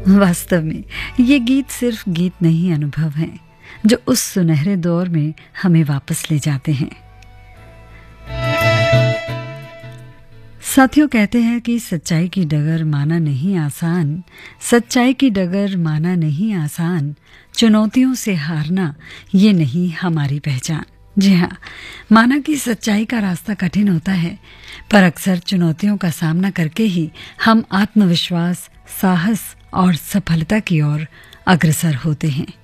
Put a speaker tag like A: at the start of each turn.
A: वास्तव में ये गीत सिर्फ गीत नहीं, अनुभव हैं जो उस सुनहरे दौर में हमें वापस ले जाते हैं। साथियों, कहते हैं कि सच्चाई की डगर माना नहीं आसान, सच्चाई की डगर माना नहीं आसान, चुनौतियों से हारना ये नहीं हमारी पहचान। जी हाँ, माना कि सच्चाई का रास्ता कठिन होता है, पर अक्सर चुनौतियों का सामना करके ही हम आत्मविश्वास, साहस और सफलता की ओर अग्रसर होते हैं।